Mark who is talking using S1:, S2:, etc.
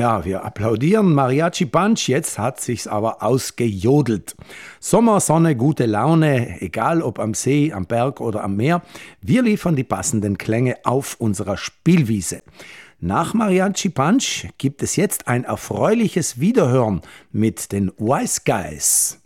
S1: Ja, wir applaudieren Mariachi Punch, jetzt hat sich's aber ausgejodelt. Sommer, Sonne, gute Laune, egal ob am See, am Berg oder am Meer, wir liefern die passenden Klänge auf unserer Spielwiese. Nach Mariachi Punch gibt es jetzt ein erfreuliches Wiederhören mit den Wise Guys.